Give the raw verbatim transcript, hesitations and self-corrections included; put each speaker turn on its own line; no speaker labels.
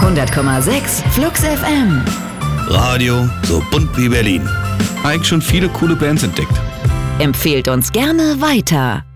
hundert Komma sechs Flux F M.
Radio so bunt wie Berlin.
Eigentlich schon viele coole Bands entdeckt.
Empfehlt uns gerne weiter.